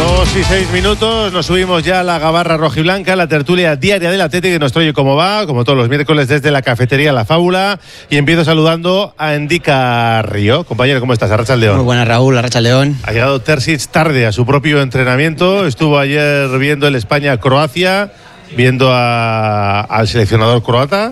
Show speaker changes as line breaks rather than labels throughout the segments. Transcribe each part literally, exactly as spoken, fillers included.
Dos y seis minutos, nos subimos ya a la gabarra rojiblanca, la tertulia diaria del Atlético, que nos trae cómo va, como todos los miércoles desde la cafetería La Fábula, y empiezo saludando a Endika Río. Compañero, ¿cómo estás? Arratsaldeon.
Muy buena, Raúl, Arratsaldeon.
Ha llegado Terzic tarde a su propio entrenamiento, estuvo ayer viendo el España-Croacia, viendo a, al seleccionador croata.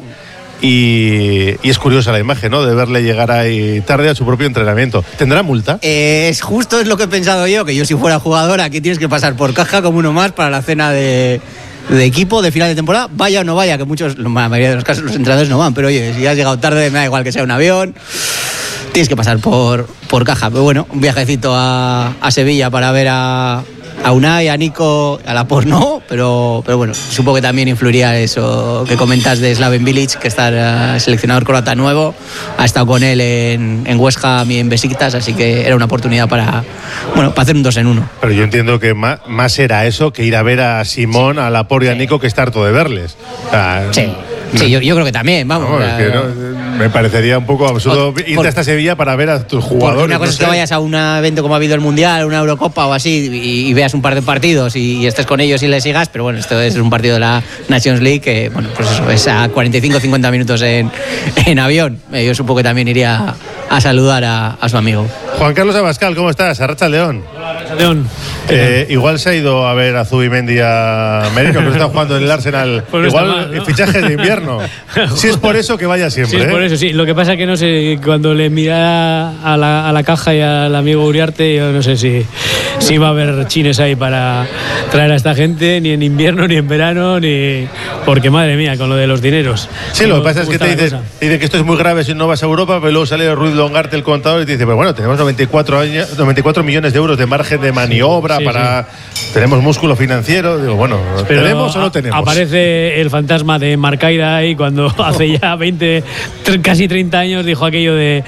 Y, y es curiosa la imagen, ¿no? De verle llegar ahí tarde a su propio entrenamiento. ¿Tendrá multa?
Eh, es justo es lo que he pensado yo, que yo si fuera jugador aquí tienes que pasar por caja como uno más para la cena de, de equipo de final de temporada, vaya o no vaya, que muchos, la mayoría de los casos los entrenadores no van, pero oye, si has llegado tarde me da igual que sea un avión, tienes que pasar por, por caja. Pero bueno, un viajecito a, a Sevilla para ver a... a Unai, a Nico, a la Pos no, pero, pero bueno, supongo que también influiría eso que comentas de Slaven Bilic, que está el seleccionador croata nuevo, ha estado con él en, en West Ham y en Besiktas, así que era una oportunidad para, bueno, para hacer un dos en uno.
Pero yo entiendo que más, más era eso que ir a ver a Simón, a la Por y a Nico, que está harto de verles. O sea,
sí. Sí, yo, yo creo que también, vamos.
No, es que no, me parecería un poco absurdo por, irte por, hasta Sevilla para ver a tus jugadores.
Una cosa no es
sé.
que vayas a un evento como ha habido el Mundial, una Eurocopa o así, y, y veas un par de partidos y, y estés con ellos y les sigas, pero bueno, esto es un partido de la Nations League que, bueno, pues eso, es a cuarenta y cinco a cincuenta minutos en, en avión. Yo supongo que también iría a, a saludar a, a su amigo.
Juan Carlos Abascal, ¿cómo estás? Arratsaldeon.
León.
Eh, igual se ha ido a ver a Zubimendi a Merino, que está jugando en el Arsenal. Pues igual mal, ¿no? Fichajes de invierno. Si es por eso que vaya siempre.
Sí, es
¿eh?
por eso, sí. Lo que pasa es que no sé, cuando le mira a la, a la caja y al amigo Uriarte, yo no sé si, si va a haber chines ahí para traer a esta gente, ni en invierno, ni en verano, ni. Porque madre mía, con lo de los dineros.
Sí, lo que pasa es que te dice, dice que esto es muy grave si no vas a Europa, pero luego sale Ruiz Longarte, el contador, y te dice, pero bueno, tenemos noventa y cuatro, años, noventa y cuatro millones de euros de margen de maniobra, sí, para sí. Tenemos músculo financiero. Digo, bueno, pero ¿tenemos o no tenemos?
Aparece el fantasma de Marcaida ahí cuando hace ya veinte, casi treinta años dijo aquello de,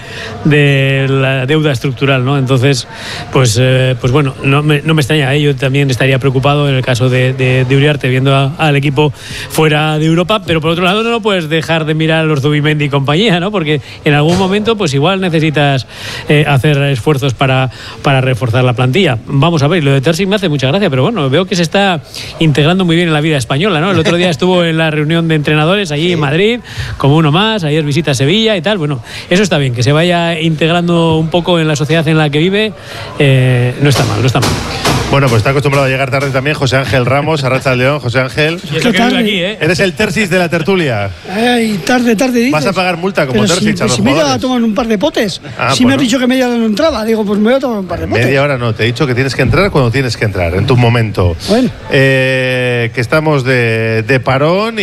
de la deuda estructural, ¿no? Entonces, pues, eh, pues bueno, no me, no me extraña, ¿eh? Yo también estaría preocupado en el caso de, de, de Uriarte viendo a, al equipo fuera de Europa, pero por otro lado no puedes dejar de mirar a los Zubimendi y compañía, ¿no? Porque en algún momento pues igual necesitas eh, hacer esfuerzos para, para reforzar la plantilla. Vamos a ver, lo de Terzic me hace mucha gracia, pero bueno, veo que se está integrando muy bien en la vida española, ¿no? El otro día estuvo en la reunión de entrenadores allí en Madrid, como uno más, ayer visita a Sevilla y tal. Bueno, eso está bien, que se vaya integrando un poco en la sociedad en la que vive, eh, no está mal, no está mal.
Bueno, pues está acostumbrado a llegar tarde también José Ángel Ramos, Arratsaldeon. José Ángel.
Y eso que vive aquí, ¿eh?
Eres el Terzic de la tertulia.
Ay, tarde, tarde dices.
Vas a pagar multa como
Pero
Terzic
si,
a los
si me
jugadores.
iba a tomar un par de potes.
Ah,
si
pues
me has
no.
dicho que media hora no entraba, digo, pues me voy a tomar un par de potes.
Media hora no, te he dicho que tienes que entrar cuando tienes que entrar, en tu momento.
Bueno.
Eh, que estamos de, de parón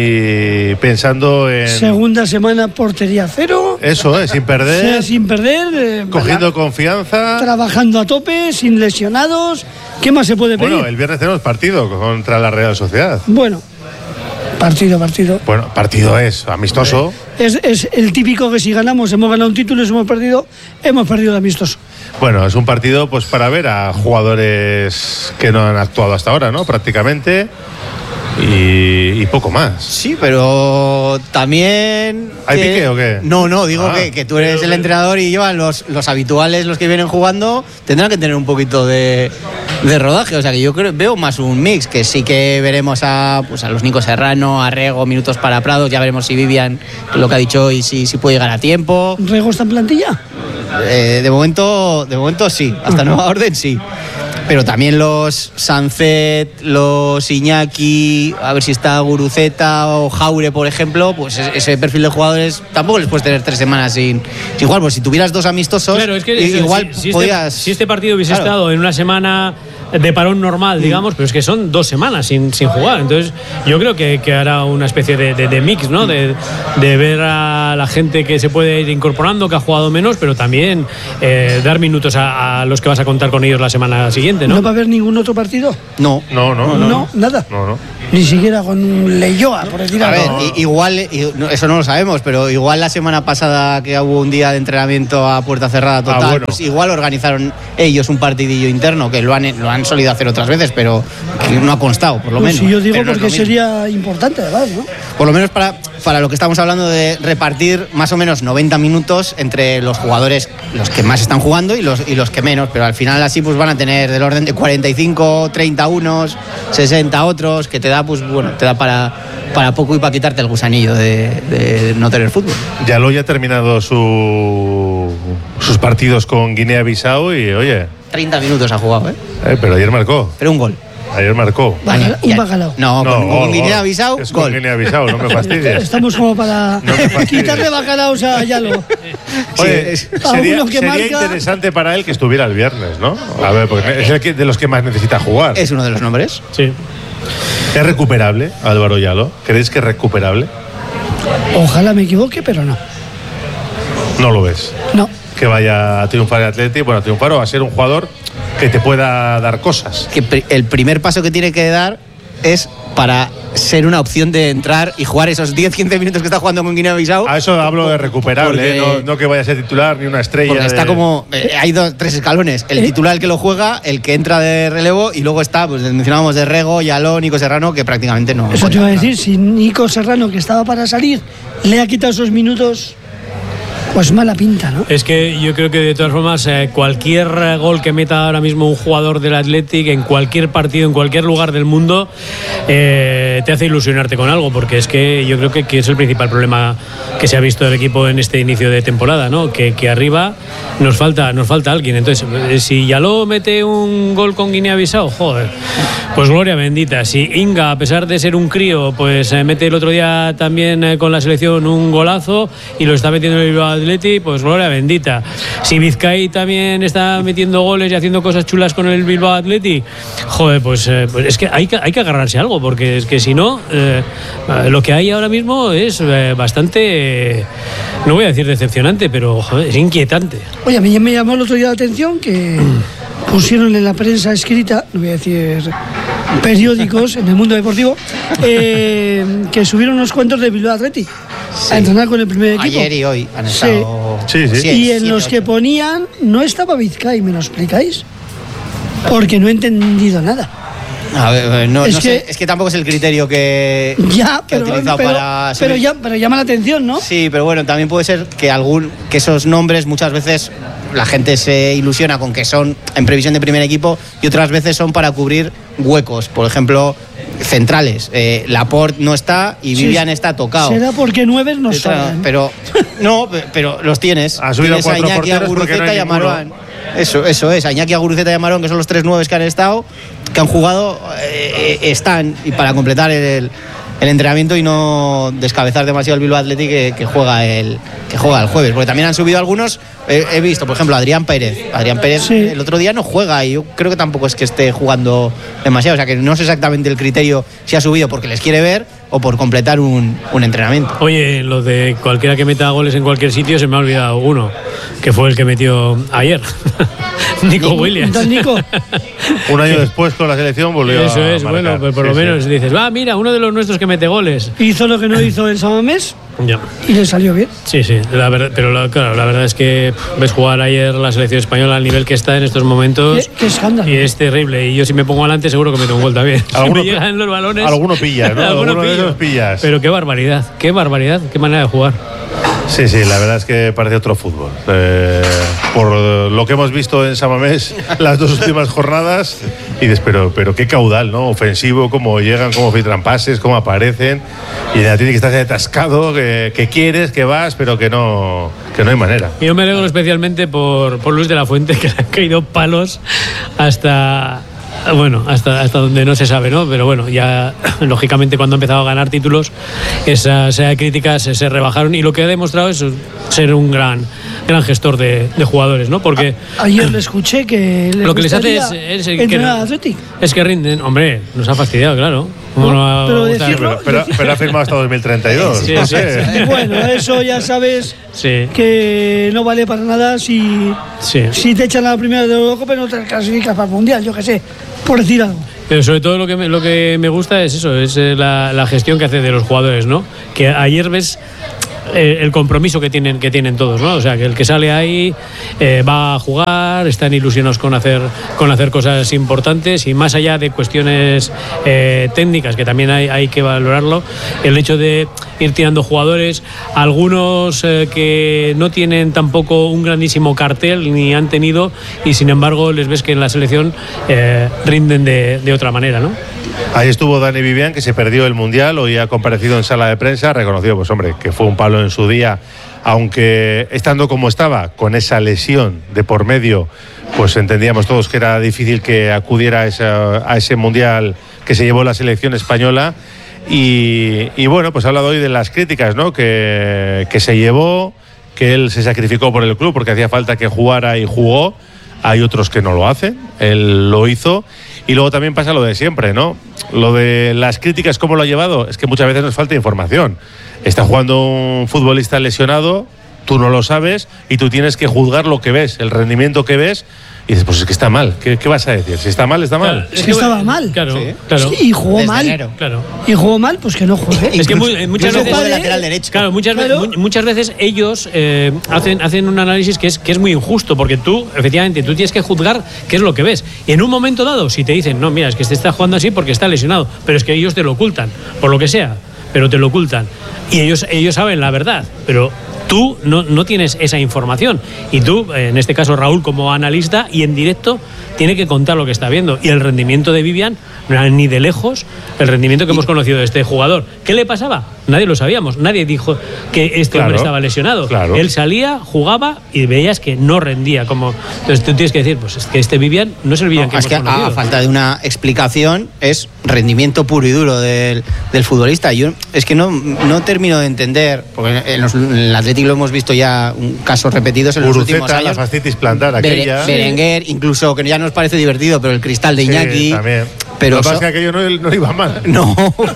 y pensando en...
Segunda semana, portería cero.
Eso, eh, sin perder.
O sea, sin perder. Eh,
cogiendo confianza.
Trabajando a tope, sin lesionados. ¿Qué más se puede pedir?
Bueno, el viernes tenemos partido contra la Real Sociedad.
Bueno, partido, partido.
Bueno, partido es amistoso.
Es, es el típico que si ganamos hemos ganado un título y si hemos perdido, hemos perdido de amistoso.
Bueno, es un partido pues para ver a jugadores que no han actuado hasta ahora, ¿no? Prácticamente. Y, y poco más.
Sí, pero también...
¿Hay
que...
pique o qué?
No, no, digo
ah,
que, que tú eres el entrenador y llevan los, los habituales, los que vienen jugando, tendrán que tener un poquito de, de rodaje. O sea que yo creo, veo más un mix, que sí que veremos a, pues a los Nico Serrano, a Rego, minutos para Prados, ya veremos si Vivian, lo que ha dicho hoy, si, si puede llegar a tiempo.
¿Rego está en plantilla?
Eh, de momento, de momento sí, hasta uh-huh. nueva orden sí. Pero también los Sancet, los Iñaki, a ver si está Guruceta o Jaure, por ejemplo, pues ese perfil de jugadores tampoco les puedes tener tres semanas sin, sin jugar. Pues si tuvieras dos amistosos,
claro, es que
igual
si, si
podías...
Este, si este partido hubiese claro. estado en una semana de parón normal, digamos, pero es que son dos semanas sin, sin jugar. Entonces yo creo que, que hará una especie de, de, de mix, ¿no? De, de ver a la gente que se puede ir incorporando, que ha jugado menos, pero también eh, dar minutos a, a los que vas a contar con ellos la semana siguiente, ¿no?
¿No va a haber ningún otro partido?
No.
No, no, no.
No, no nada.
No, no.
Ni siquiera con un Leyoa, por decir
A ver,
algo.
i- igual, i- no, eso no lo sabemos, pero igual la semana pasada que hubo un día de entrenamiento a puerta cerrada total,
Ah, bueno.
pues igual organizaron ellos un partidillo interno, que lo han, lo han solido hacer otras veces, pero que no ha constado, por lo
Pues
menos.
si yo digo
Pero no es
porque
lo mismo.
sería importante, además, ¿no?
Por lo menos para, para lo que estamos hablando de repartir más o menos noventa minutos entre los jugadores, los que más están jugando y los, y los que menos, pero al final así pues van a tener del orden de cuarenta y cinco, treinta unos, sesenta otros, que te da pues bueno, te da para, para poco y para quitarte el gusanillo de, de no tener fútbol.
Yaló ya ha terminado su, sus partidos con Guinea-Bissau y, oye,
treinta minutos ha jugado, ¿eh?
eh, pero ayer marcó.
Pero un gol.
Ayer marcó.
Bacala- un
Ya-
bacalao.
No,
No,
con, con
gol, gol.
Guinea-Bissau,
Es con
gol.
Guinea-Bissau, no me fastidies.
Estamos como para
No me fastidies.
quitarle bacalaos a Yalo.
Oye,
Sí,
es-
sería,
alguno que
sería
marca-
interesante para él que estuviera el viernes, ¿no? A ver, porque es el que- de los que más necesita jugar.
Es uno de los nombres.
Sí.
¿Es recuperable, Álvaro Yaló? ¿Creéis que es recuperable?
Ojalá me equivoque, pero no.
No lo ves.
No.
Que vaya a triunfar el Atleti, bueno, a triunfar o a ser un jugador que te pueda dar cosas.
Que pri- el primer paso que tiene que dar es para ser una opción de entrar y jugar esos diez quince minutos que está jugando con Guinea-Bissau.
A eso hablo de recuperable,
Porque-
¿eh? no, no que vaya a ser titular ni una estrella.
Porque está
de-
como. eh, hay dos, tres escalones. El titular, el que lo juega, el que entra de relevo, y luego está, pues mencionábamos de Rego, Yaló, Nico Serrano, que prácticamente no.
Eso te iba a decir, si Nico Serrano, que estaba para salir, le ha quitado esos minutos, pues mala pinta, ¿no?
Es que yo creo que de todas formas eh, cualquier eh, gol que meta ahora mismo un jugador del Athletic en cualquier partido, en cualquier lugar del mundo, eh, te hace ilusionarte con algo, porque es que yo creo que, que es el principal problema que se ha visto del equipo en este inicio de temporada, ¿no? Que, que arriba nos falta, nos falta alguien. Entonces, eh, si Yaló mete un gol con Guinea-Bissau, joder, pues gloria bendita. Si Inga, a pesar de ser un crío, pues eh, mete el otro día también eh, con la selección un golazo y lo está metiendo en el Bilbao Athletic, pues gloria bendita. Si Vizcay también está metiendo goles y haciendo cosas chulas con el Bilbao Athletic, joder, pues, eh, pues es que hay, que hay que agarrarse a algo, porque es que si no, eh, eh, lo que hay ahora mismo es eh, bastante, eh, no voy a decir decepcionante, pero joder, es inquietante.
Oye, a mí me llamó el otro día la atención que pusieron en la prensa escrita, no voy a decir periódicos, en el mundo deportivo, eh, que subieron unos cuentos de Bilbao Athletic a entrenar con el primer equipo.
Ayer y hoy han
Sí.
estado.
Sí, sí.
siete,
Y en
siete,
los que
ocho.
ponían no estaba Vizcay, ¿me lo explicáis? Porque no he entendido nada.
A ver, a ver, no,
Es
no
que-
sé, es que tampoco es el criterio que,
Ya,
que ha
pero,
utilizado
pero,
para.
pero,
subir.
ya, pero llama la atención, ¿no?
Sí, pero bueno, también puede ser que algún que esos nombres muchas veces la gente se ilusiona con que son en previsión de primer equipo y otras veces son para cubrir huecos, por ejemplo, centrales. Eh, Laporte no está y
Sí,
Vivian está tocado.
Será porque nueve nos
Está-
sobran.
pero no, pe- pero los tienes.
Ha subido
tienes a
cuatro
Iñaki, a
porteros porque no
Guruceta
hay
y a
ninguno.
Marouane. Eso, eso es, a Iñaki, a Guruceta y a Marouane, que son los tres nueves que han estado, que han jugado, eh, están y para completar el, el entrenamiento y no descabezar demasiado el Bilbao Athletic que, que juega el que juega el jueves, porque también han subido algunos. eh, he visto, por ejemplo, a Adrián Pérez. Adrián Pérez
Sí.
el otro día no juega y yo creo que tampoco es que esté jugando demasiado, o sea que no sé exactamente el criterio si ha subido porque les quiere ver o por completar un, un entrenamiento.
Oye, lo de cualquiera que meta goles en cualquier sitio, se me ha olvidado uno, que fue el que metió ayer, Nico Williams.
Don Nico.
Un año después con la selección volvió
Eso
a
es,
marcar.
bueno, pues por
Sí,
lo
sí.
menos dices, va, mira, uno de los nuestros que mete goles.
Hizo lo que no hizo el Samamés
Ya.
y le salió bien.
Sí, sí, la verdad, pero la, claro, la verdad es que pff, ves jugar ayer la selección española al nivel que está en estos momentos.
Qué- qué escándalo.
Y es terrible. Y yo si me pongo adelante seguro que meto un gol también.
Alguno
Si me
pi-
llegan los balones.
alguno pillas, ¿no?
Alguno
Alguno de
pillo.
esos pillas.
Pero qué barbaridad, qué barbaridad, qué manera de jugar.
Sí, sí, la verdad es que parece otro fútbol. Eh, por lo que hemos visto en Samamés las dos últimas jornadas, y dices, pero, pero qué caudal, ¿no? Ofensivo, cómo llegan, cómo filtran pases, cómo aparecen. Y la tiene que estar atascado, que, que quieres, que vas, pero que no, que no hay manera.
Y yo me alegro especialmente por, por Luis de la Fuente, que le han caído palos hasta. Bueno, hasta, hasta donde no se sabe, ¿no? Pero bueno, ya lógicamente cuando ha empezado a ganar títulos, esas eh, críticas se, se rebajaron y lo que ha demostrado es ser un gran, gran gestor de, de jugadores, ¿no? Porque
A, ayer le escuché que le
lo que les hace es, es, es que,
Athletic.
es que rinden. Hombre, nos ha fastidiado, claro. ¿Cómo no va a
pero
gustar?
decirlo-
Pero, pero, pero ha firmado hasta dos mil treinta y dos.
Sí,
no
sí,
sé.
sí.
Bueno, eso ya sabes
Sí.
que no vale para nada si,
Sí.
si te echan a la primera de Eurocopa y no te clasificas para el Mundial, yo qué sé, por decir algo.
Pero sobre todo lo que me, lo que me gusta es eso, es eh, la, la gestión que hace de los jugadores, ¿no? Que ayer ves eh, el compromiso que tienen que tienen todos, ¿no? O sea, que el que sale ahí eh, va a jugar, están ilusionados con hacer con hacer cosas importantes y más allá de cuestiones eh, técnicas, que también hay, hay que valorarlo, el hecho de ir tirando jugadores, algunos eh, que no tienen tampoco un grandísimo cartel ni han tenido y sin embargo les ves que en la selección eh, rinden de, de otra manera, ¿no?
Ahí estuvo Dani Vivian, que se perdió el Mundial, hoy ha comparecido en sala de prensa, reconoció, pues hombre, que fue un palo en su día, aunque estando como estaba, con esa lesión de por medio, pues entendíamos todos que era difícil que acudiera a, esa, a ese Mundial que se llevó la selección española. Y, y bueno, pues ha hablado hoy de las críticas, ¿no? que, que se llevó, que él se sacrificó por el club porque hacía falta que jugara y jugó. Hay otros que no lo hacen, él lo hizo. Y luego también pasa lo de siempre, ¿no? Lo de las críticas, ¿cómo lo ha llevado? Es que muchas veces nos falta información. Está jugando un futbolista lesionado, tú no lo sabes y tú tienes que juzgar lo que ves, el rendimiento que ves. Y dices, pues es que está mal. ¿Qué, qué vas a decir? Si está mal, está mal.
Claro,
Es que estaba mal.
Claro,
Sí.
claro.
Sí, y jugó
Desde
mal.
enero.
Claro.
Y jugó mal, pues que no juegue.
Es que muy- eh, muchas
Incluso
veces
jugó de lateral derecho.
Claro, muchas,
Claro.
Veces, mu- muchas veces ellos eh, hacen, hacen un análisis que es, que es muy injusto, porque tú, efectivamente, tú tienes que juzgar qué es lo que ves. Y en un momento dado, si te dicen, no, mira, es que este está jugando así porque está lesionado, pero es que ellos te lo ocultan, por lo que sea, pero te lo ocultan. Y ellos, ellos saben la verdad, pero tú no, no tienes esa información. Y tú, en este caso Raúl, como analista y en directo, tiene que contar lo que está viendo. Y el rendimiento de Vivian no era ni de lejos el rendimiento que hemos conocido de este jugador. ¿Qué le pasaba? Nadie lo sabíamos. Nadie dijo que este
Claro,
hombre estaba lesionado.
claro.
Él salía, jugaba y veías que no rendía. Como... Entonces tú tienes que decir, pues es que este Vivian no es el Vivian
No,
que
es
hemos
que a,
conocido.
a falta de una explicación es rendimiento puro y duro del, del futbolista. Yo es que no, no termino de entender, porque en, los, en el Atlético lo hemos visto ya un casos repetidos en los últimos
Uruceta, la
años.
fascitis plantar
Bere-
aquella.
Berenguer, incluso que ya nos parece divertido, pero el cristal de
Sí,
Iñaki.
también.
Pero
Lo que pasa
so-
es que aquello no, no iba mal.
No,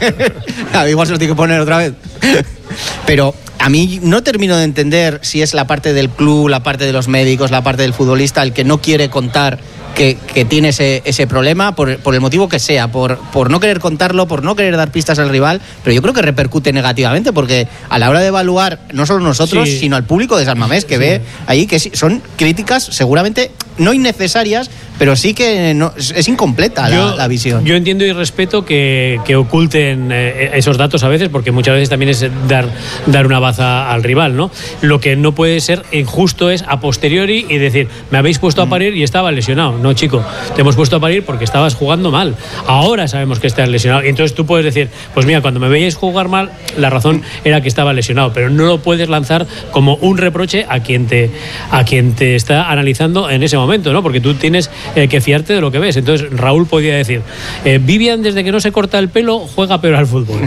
A ver, igual se lo tiene que poner otra vez. Pero a mí no termino de entender si es la parte del club, la parte de los médicos, la parte del futbolista el que no quiere contar que, que tiene ese, ese problema, por, por el motivo que sea, por, por no querer contarlo, por no querer dar pistas al rival, pero yo creo que repercute negativamente, porque a la hora de evaluar, no solo nosotros,
Sí.
sino al público de San Mamés, que
Sí.
ve ahí que sí, son críticas seguramente no innecesarias, pero sí que no, es es incompleta la, la visión.
Yo entiendo y respeto que, que oculten eh, esos datos a veces, porque muchas veces también es dar, dar una baza al rival, ¿no? Lo que no puede ser injusto es a posteriori y decir, me habéis puesto a parir y estaba lesionado. No, chico, te hemos puesto a parir porque estabas jugando mal. Ahora sabemos que estás lesionado. Y entonces tú puedes decir, pues mira, cuando me veíais jugar mal, la razón era que estaba lesionado, pero no lo puedes lanzar como un reproche a quien te, a quien te está analizando en ese momento, ¿no? Porque tú tienes eh, que fiarte de lo que ves. Entonces Raúl podía decir, eh, Vivian desde que no se corta el pelo juega peor al fútbol.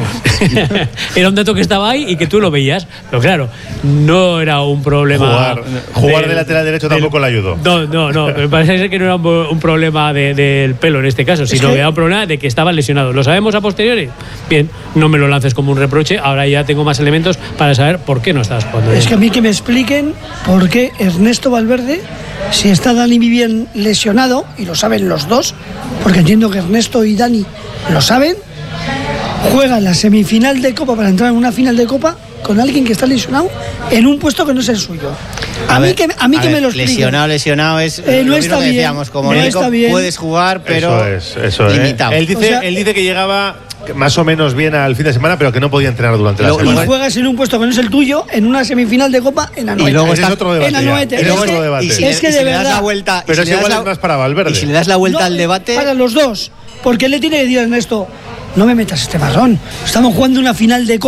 Era un dato que estaba ahí y que tú lo veías, pero claro, no era un problema.
Jugar, jugar de lateral derecho
del-
tampoco le ayudó.
No, no, no, me parece ser que no era un, un problema de- del pelo en este caso, sino
que-
que era un problema de que estaba lesionado. ¿Lo sabemos a posteriori? Bien, no me lo lances como un reproche, ahora ya tengo más elementos para saber por qué no estabas jugando.
Es que a mí que me expliquen por qué Ernesto Valverde, si está Dani Vivian lesionado, y lo saben los dos, porque entiendo que Ernesto y Dani lo saben, juega la semifinal de Copa para entrar en una final de Copa con alguien que está lesionado en un puesto que no es el suyo. A, mí
ver,
que, a mí
a
que
ver,
me lo expliquen.
lesionado, lesionado es
Eh, no
lo
está
mismo que
bien,
decíamos, como
no
médico
está bien.
puedes jugar, pero
eso es, eso es.
limitado.
Él dice,
O sea-
él dice que llegaba más o menos bien al fin de semana, pero que no podía entrenar durante la
Luego-
Y
semana.
juegas en un puesto que no es el tuyo en una semifinal de Copa en Anoeta.
Y luego
Ese es
está-
otro debate.
en
ya.
Anoeta.
Ese
Y
es
luego-
otro debate.
y si,
Es que
y si
de
le das
verdad.
la vuelta,
Pero
y
es
si le das
igual
la-
es más para Valverde.
Y si le das la vuelta
No,
al debate,
Para los dos. Porque él le tiene que decir a Ernesto, no me metas este marrón. Estamos jugando una final de Copa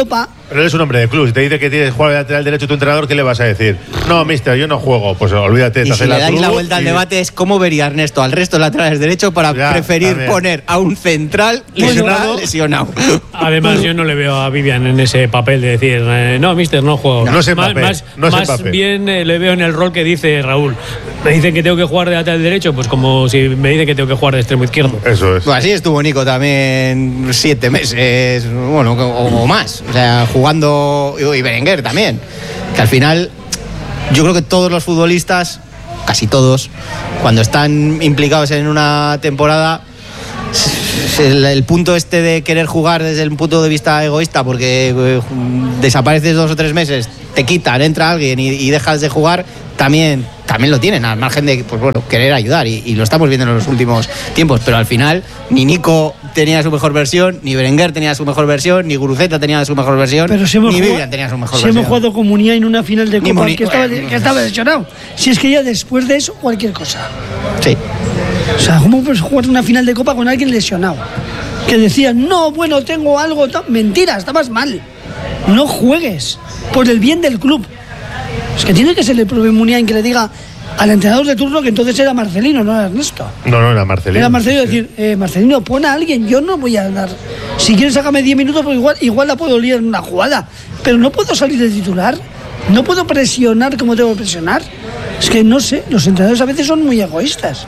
Pero eres un hombre de club. Si te dice que tienes que jugar de lateral derecho tu entrenador, ¿qué le vas a decir? No, mister, yo no juego. Pues olvídate.
Y
te
si
haces
le
la
dais
cruz
la vuelta al
y-
debate es cómo vería Ernesto al resto de laterales derechos para
Ya,
preferir
también.
poner a un central
Lesionado.
lesionado.
Además, yo no le veo a Vivian en ese papel de decir, eh, no, mister, no juego.
No es
más
Mbappé,
más,
no es
más
Mbappé.
bien eh, le veo en el rol que dice Raúl. Me dicen que tengo que jugar de lateral derecho, pues como si me dicen que tengo que jugar de extremo izquierdo.
Eso es.
Pues así estuvo Nico también siete meses, bueno, o, o más. O sea, jugando. Y Berenguer también. Que al final, yo creo que todos los futbolistas, casi todos, cuando están implicados en una temporada, el, el punto este de querer jugar desde el punto de vista egoísta, porque eh, desapareces dos o tres meses, te quitan, entra alguien y, y dejas de jugar, también, también lo tienen, al margen de pues bueno, querer ayudar, y, y lo estamos viendo en los últimos tiempos, pero al final ni Nico tenía su mejor versión, ni Berenguer tenía su mejor versión, ni Guruceta tenía su mejor versión,
Pero si hemos
ni
jugado-
Vivian tenía su mejor
si
versión.
hemos jugado con Muniain en una final de
Ni
Copa
Muni-
que estaba,
bueno,
que estaba lesionado. Si es que ya después de eso, cualquier cosa.
Sí.
O sea, ¿cómo puedes jugar una final de Copa con alguien lesionado? Que decían, no, bueno, tengo algo. to-". Mentira, estabas mal. No juegues por el bien del club. Es que tiene que ser el propio Muniain que le diga al entrenador de turno, que entonces era Marcelino, no era Ernesto.
No, no, era Marcelino.
Era Marcelino
Sí, sí.
decir, eh, Marcelino, pon a alguien, yo no voy a dar. Si quieres, sácame diez minutos, porque igual, igual la puedo liar en una jugada. Pero no puedo salir de titular. No puedo presionar como tengo que presionar. Es que no sé, los entrenadores a veces son muy egoístas.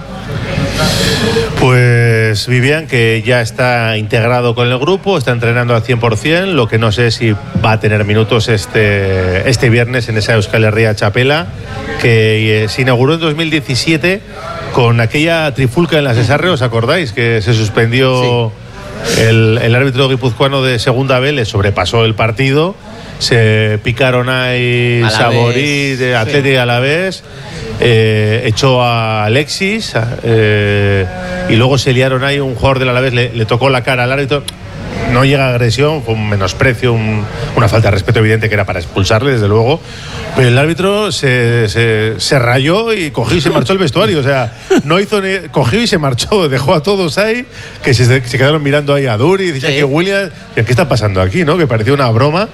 Pues Vivian, que ya está integrado con el grupo, está entrenando al cien por ciento, lo que no sé si va a tener minutos este, este viernes en esa Euskal Herria Chapela, que eh, se inauguró en dos mil diecisiete con aquella trifulca en la Cesarre, ¿os acordáis? Que se suspendió el, el árbitro guipuzcoano de segunda B, le sobrepasó el partido, se picaron ahí
Alavés,
Saborí, de Atleti
sí.
Alavés. Eh, echó a Alexis eh, y luego se liaron ahí, un jugador del Alavés le, le tocó la cara al árbitro, no llega a agresión, fue un menosprecio, un- una falta de respeto evidente que era para expulsarle desde luego, pero el árbitro se, se, se rayó y cogió y se marchó al vestuario, o sea, no hizo ni, cogió y se marchó, dejó a todos ahí que se, se quedaron mirando ahí a Duri, dice
Sí.
que William, ¿qué está pasando aquí? ¿No? Que parecía una broma.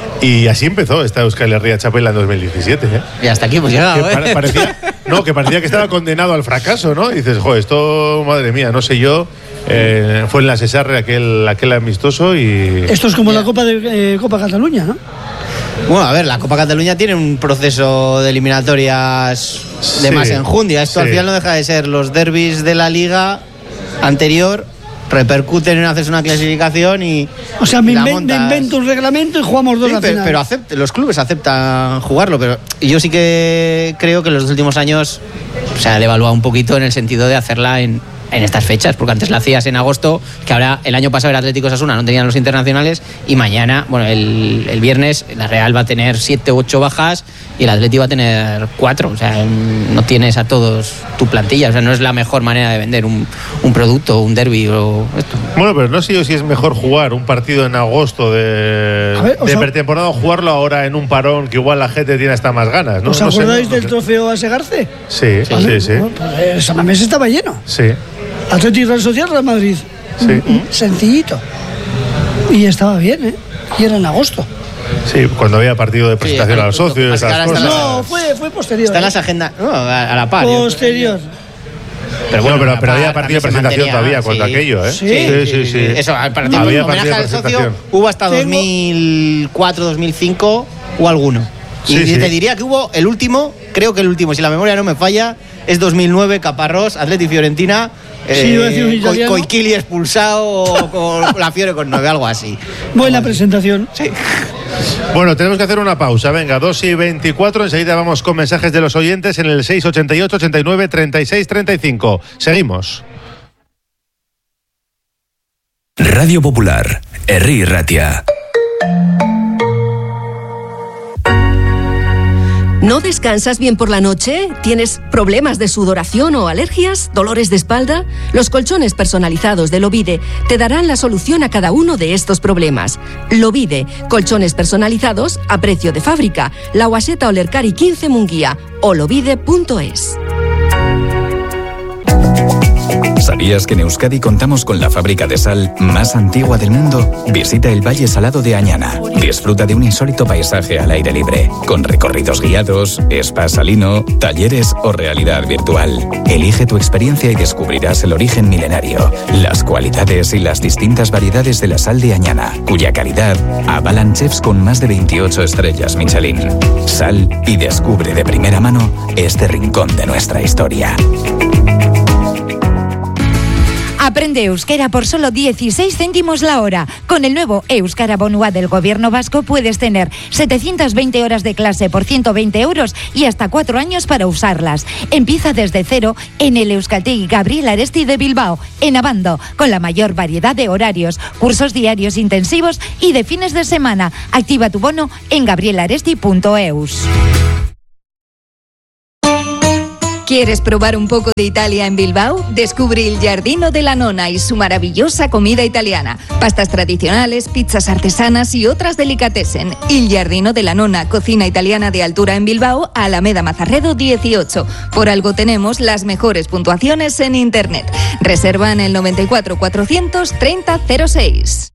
Y así empezó esta Euskal Herria Chapela en dos mil diecisiete. ¿eh?
Y hasta aquí hemos
Que
llegado, ¿eh?
pare- parecía, no, que parecía que estaba condenado al fracaso, ¿no? Y dices, joder, esto, madre mía, no sé yo. eh, fue en la Cesarre aquel, aquel amistoso y.
Esto es como la Copa de eh, Copa Cataluña, ¿no?
Bueno, a ver, la Copa Cataluña tiene un proceso de eliminatorias de
Sí,
más enjundia. Esto al
sí.
final no deja de ser los derbis de la liga anterior, repercuten en hacerse una clasificación y.
O sea, me,
y la
inven- me
montas.
invento un reglamento y jugamos dos
Sí,
a
pero,
final.
pero acept- los clubes aceptan jugarlo, pero yo sí que creo que en los últimos años se ha devaluado un poquito en el sentido de hacerla en, en estas fechas, porque antes la hacías en agosto, que ahora el año pasado el Atlético Osasuna no tenían los internacionales, y mañana, bueno, el, el viernes la Real va a tener siete u ocho bajas y el Atlético va a tener cuatro, o sea, no tienes a todos tu plantilla, o sea, no es la mejor manera de vender un, un producto, un derbi o esto.
Bueno, pero no sé yo si es mejor jugar un partido en agosto de,
A ver, o
de
sea-
pretemporada o jugarlo ahora en un parón que igual la gente tiene hasta más ganas. ¿no?
¿Os
No sé,
acordáis
no
del
sé.
trofeo a Segarce?
Sí, sí,
¿Vale?
sí.
Bueno, pues, San Mamés estaba lleno.
Sí,
Atlético Real Social, Real Madrid.
sí.
Mm, Sencillito. Y estaba bien, ¿eh? Y era en agosto.
Sí, cuando había partido de presentación
Sí,
a los
lo que
socios,
pasa es que
esas
ahora
cosas.
están
No, fue, fue posterior.
Están
¿eh?
las agendas no, a, a la par. yo-
Posterior.
Pero
No, pero,
a la
pero había
par
partido de
también se
presentación
mantenía,
todavía cuando
sí.
aquello, ¿eh?
Sí.
sí, sí. sí.
Eso, al partido
Había
en homenaje
partido de
al socio
presentación.
hubo hasta
Tengo-
dos mil cuatro, dos mil cinco o alguno. Y
Sí, sí.
te diría que hubo el último, creo que el último, si la memoria no me falla, es dos mil nueve, Caparrós, Atleti Fiorentina.
Sí, iba a decir un
Co-
italiano.
Coichili expulsado o con la Fiore con nueve, algo así.
Buena presentación.
Sí.
Bueno, tenemos que hacer una pausa. Venga, dos y veinticuatro. Enseguida vamos con mensajes de los oyentes en el seis ochenta y ocho, ochenta y nueve, treinta y seis, treinta y cinco. Seguimos.
Radio Popular, Herri Ratia.
¿No descansas bien por la noche? ¿Tienes problemas de sudoración o alergias? ¿Dolores de espalda? Los colchones personalizados de Lovide te darán la solución a cada uno de estos problemas. Lovide, colchones personalizados a precio de fábrica. La Guaseta Olercari quince Munguía o lovide punto es.
¿Sabías que en Euskadi contamos con la fábrica de sal más antigua del mundo? Visita el Valle Salado de Añana. Disfruta de un insólito paisaje al aire libre, con recorridos guiados, spa salino, talleres o realidad virtual. Elige tu experiencia y descubrirás el origen milenario, las cualidades y las distintas variedades de la sal de Añana, cuya calidad avalan chefs con más de veintiocho estrellas Michelin. Sal y descubre de primera mano este rincón de nuestra historia.
Aprende euskera por solo dieciséis céntimos la hora. Con el nuevo Euskara Bonua del Gobierno Vasco puedes tener setecientas veinte horas de clase por ciento veinte euros y hasta cuatro años para usarlas. Empieza desde cero en el Euskaltegi Gabriel Aresti de Bilbao, en Abando, con la mayor variedad de horarios, cursos diarios intensivos y de fines de semana. Activa tu bono en gabrielaresti punto eus.
¿Quieres probar un poco de Italia en Bilbao? Descubre il Giardino della Nonna y su maravillosa comida italiana. Pastas tradicionales, pizzas artesanas y otras delicatessen. Il Giardino della Nonna, cocina italiana de altura en Bilbao, Alameda Mazarredo dieciocho. Por algo tenemos las mejores puntuaciones en internet. Reserva en el noventa y cuatro cuatrocientos treinta cero seis.